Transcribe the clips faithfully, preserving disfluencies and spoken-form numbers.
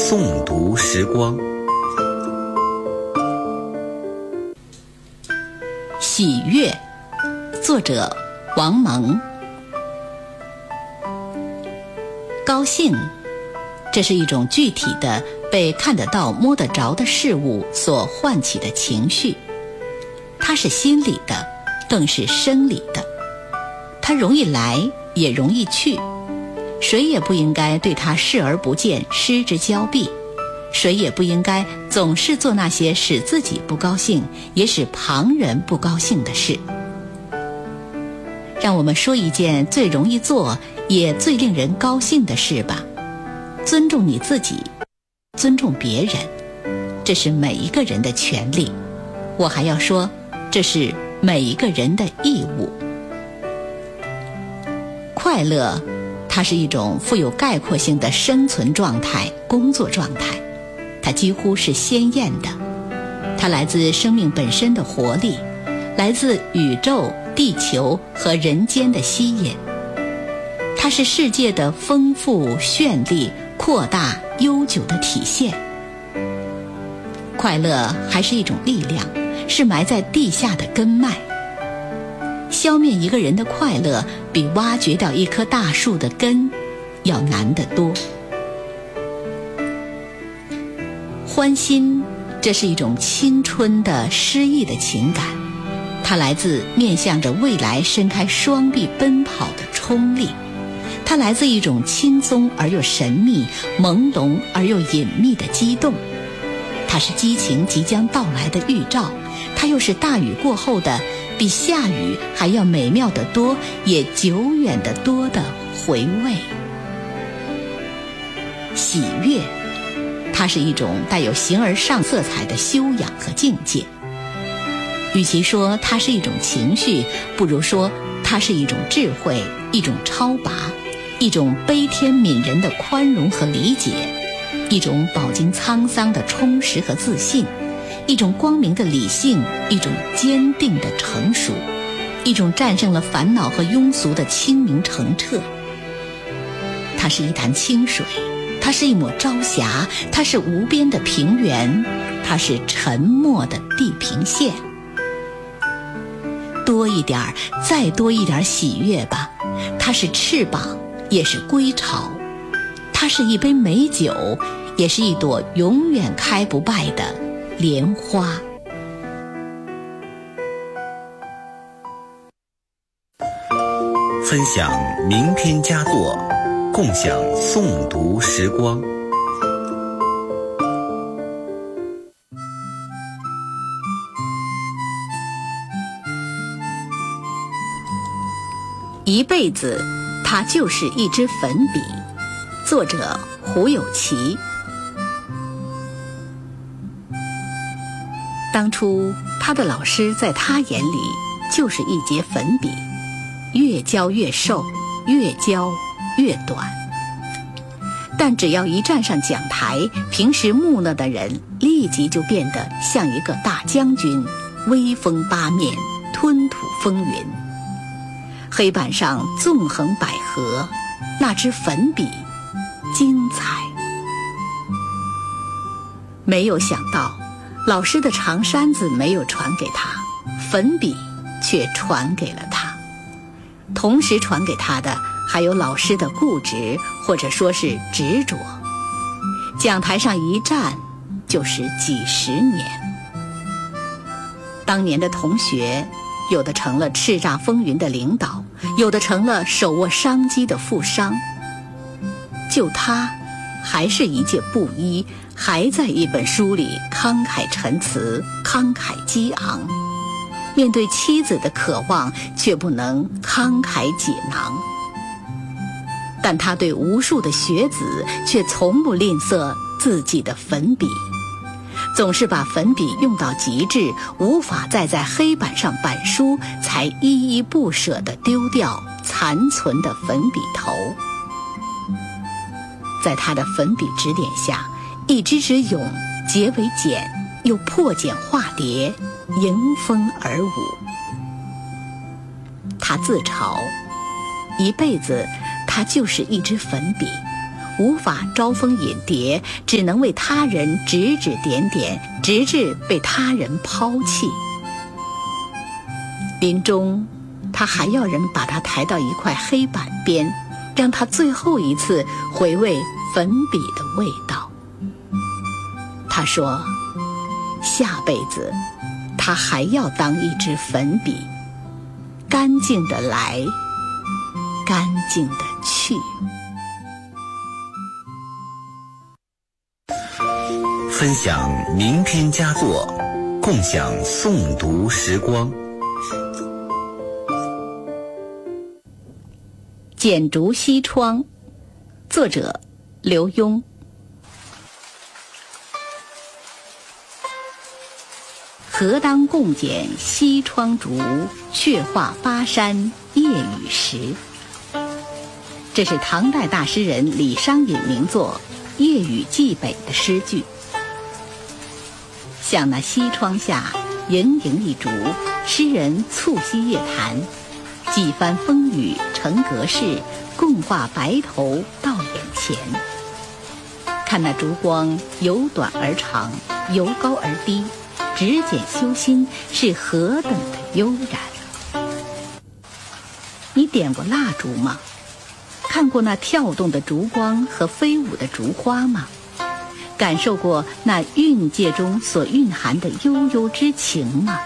诵读时光。 喜悦，作者王蒙。高兴，这是一种具体的被看得到摸得着的事物所唤起的情绪，它是心理的，更是生理的，它容易来也容易去，谁也不应该对它视而不见，失之交臂，谁也不应该总是做那些使自己不高兴也使旁人不高兴的事。让我们说一件最容易做也最令人高兴的事吧，尊重你自己，尊重别人，这是每一个人的权利，我还要说，这是每一个人的义务。快乐，它是一种富有概括性的生存状态、工作状态，它几乎是鲜艳的，它来自生命本身的活力，来自宇宙、地球和人间的吸引，它是世界的丰富、绚丽、扩大、悠久的体现。快乐还是一种力量，是埋在地下的根脉。消灭一个人的快乐，比挖掘掉一棵大树的根要难得多。欢欣，这是一种青春的诗意的情感，它来自面向着未来伸开双臂奔跑的冲力，它来自一种轻松而又神秘、朦胧而又隐秘的激动，它是激情即将到来的预兆，它又是大雨过后的比下雨还要美妙得多也久远得多的回味。喜悦，它是一种带有形而上色彩的修养和境界。与其说它是一种情绪，不如说它是一种智慧，一种超拔，一种悲天悯人的宽容和理解，一种饱经沧桑的充实和自信，一种光明的理性，一种坚定的成熟，一种战胜了烦恼和庸俗的清明澄澈。它是一潭清水，它是一抹朝霞，它是无边的平原，它是沉默的地平线。多一点儿，再多一点喜悦吧，它是翅膀，也是归巢，它是一杯美酒，也是一朵永远开不败的莲花。 分享名篇佳作，共享诵读时光。 一辈子，它就是一支粉笔。作者胡有奇。当初他的老师在他眼里就是一节粉笔，越教越瘦，越教越短。但只要一站上讲台，平时木讷的人立即就变得像一个大将军，威风八面，吞吐风云。黑板上纵横捭阖，那支粉笔精彩。没有想到老师的长衫子没有传给他，粉笔却传给了他。同时传给他的还有老师的固执，或者说是执着。讲台上一站就是几十年。当年的同学，有的成了叱咤风云的领导，有的成了手握商机的富商。就他还是一介布衣，还在一本书里慷慨陈词，慷慨激昂，面对妻子的渴望却不能慷慨解囊。但他对无数的学子却从不吝啬自己的粉笔，总是把粉笔用到极致，无法再在黑板上板书，才依依不舍地丢掉残存的粉笔头。在他的粉笔指点下，一支支咏结为茧，又破茧化蝶，迎风而舞。他自嘲，一辈子他就是一支粉笔， 无法招蜂引蝶，只能为他人指指点点，直至被他人抛弃。临终，他还要人把他抬到一块黑板边，让他最后一次回味粉笔的味道。他说，下辈子他还要当一支粉笔，干净的来，干净的去。 分享名篇佳作，共享诵读时光。 剪竹西窗，作者刘墉。何当共剪西窗烛，却话巴山夜雨时。这是唐代大诗人李商隐名作《夜雨寄北》的诗句。向那西窗下盈盈一烛，诗人促膝夜谈，几番风雨成隔世，共话白头到眼前。看那烛光由短而长，由高而低，只剪修心，是何等的悠然。你点过蜡烛吗？看过那跳动的烛光和飞舞的烛花吗？感受过那韵界中所蕴含的悠悠之情吗？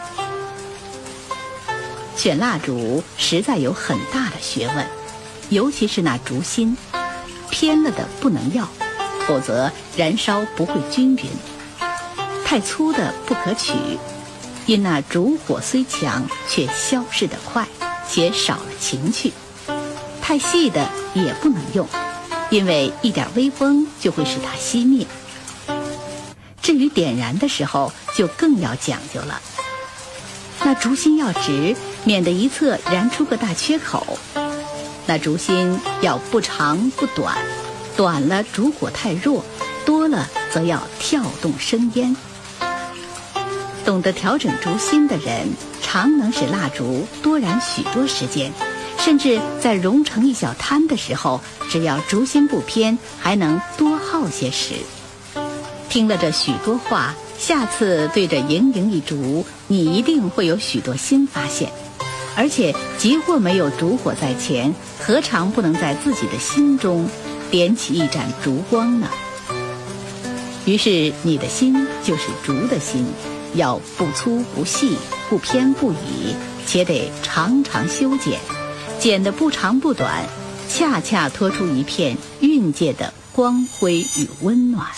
选蜡烛实在有很大的学问，尤其是那烛芯，偏了的不能要，否则燃烧不会均匀；太粗的不可取，因那烛火虽强，却消逝得快，且少了情趣；太细的也不能用，因为一点微风就会使它熄灭。至于点燃的时候，就更要讲究了。那烛芯要直，免得一侧燃出个大缺口；那烛芯要不长不短，短了烛火太弱，多了则要跳动生烟。懂得调整烛芯的人，常能使蜡烛多燃许多时间，甚至在熔成一小滩的时候，只要烛芯不偏，还能多耗些时。听了这许多话，下次对着盈盈一烛，你一定会有许多新发现。而且即或没有烛火在前，何尝不能在自己的心中点起一盏烛光呢？于是你的心就是烛的心，要不粗不细，不偏不倚，且得常常修剪，剪得不长不短，恰恰托出一片蕴界的光辉与温暖。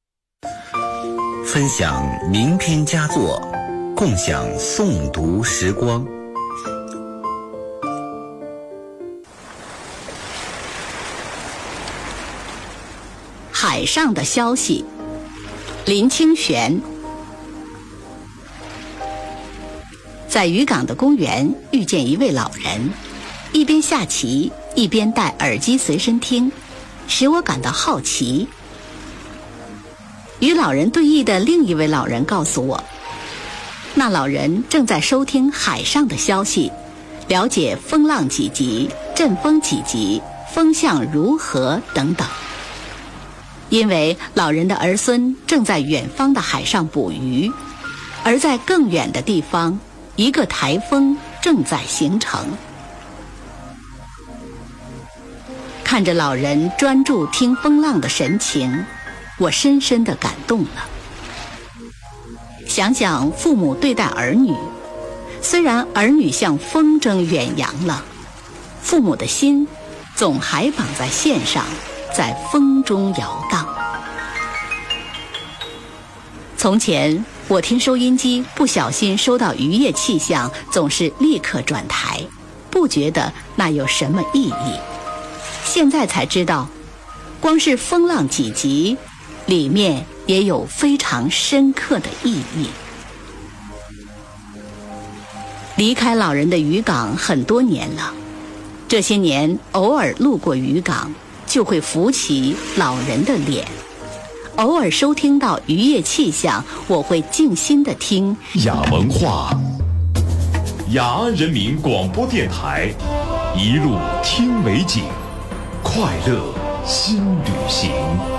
分享名篇佳作，共享诵读时光。 海上的消息，林清玄。在渔港的公园遇见一位老人，一边下棋一边戴耳机随身听，使我感到好奇。与老人对弈的另一位老人告诉我，那老人正在收听海上的消息，了解风浪几级、阵风几级、风向如何等等。因为老人的儿孙正在远方的海上捕鱼，而在更远的地方，一个台风正在形成。看着老人专注听风浪的神情，我深深地感动了。想想父母对待儿女，虽然儿女像风筝远扬了，父母的心总还绑在线上，在风中摇荡。从前我听收音机不小心收到渔业气象，总是立刻转台，不觉得那有什么意义。现在才知道，光是风浪几级里面也有非常深刻的意义。离开老人的渔港很多年了，这些年偶尔路过渔港，就会浮起老人的脸。偶尔收听到渔业气象，我会静心地听。 雅文化，雅安人民广播电台，一路听美景，快乐新旅行。